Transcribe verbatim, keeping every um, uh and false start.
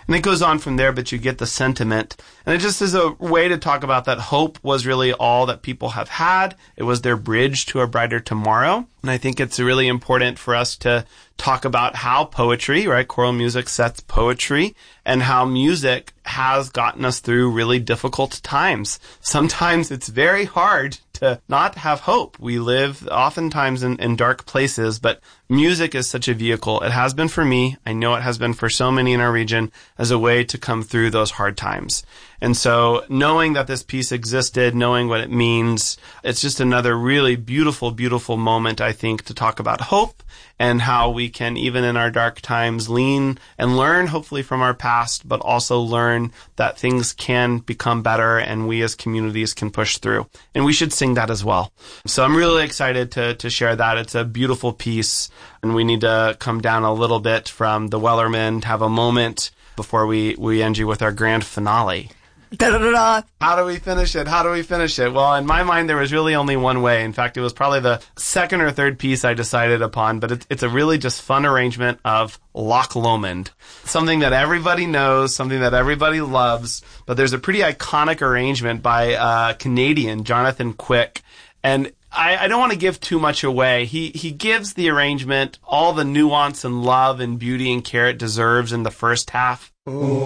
And it goes on from there, but you get the sentiment. And it just is a way to talk about that hope was really all that people have had. It was their bridge to a brighter tomorrow. And I think it's really important for us to talk about how poetry, right, choral music sets poetry, and how music has gotten us through really difficult times. Sometimes it's very hard to not have hope. We live oftentimes in, in dark places, but music is such a vehicle. It has been for me. I know it has been for so many in our region as a way to come through those hard times. And so knowing that this piece existed, knowing what it means, it's just another really beautiful, beautiful moment, I think, to talk about hope and how we can, even in our dark times, lean and learn, hopefully, from our past, but also learn that things can become better and we as communities can push through. And we should sing that as well. So I'm really excited to, to share that. It's a beautiful piece, and we need to come down a little bit from the Wellerman to have a moment before we, we end you with our grand finale. Da-da-da-da. How do we finish it? How do we finish it? Well, in my mind, there was really only one way. In fact, it was probably the second or third piece I decided upon, but it's, it's a really just fun arrangement of Loch Lomond. Something that everybody knows, something that everybody loves, but there's a pretty iconic arrangement by uh Canadian Jonathan Quick. And I, I don't want to give too much away. He he gives the arrangement all the nuance and love and beauty and care it deserves in the first half. Ooh.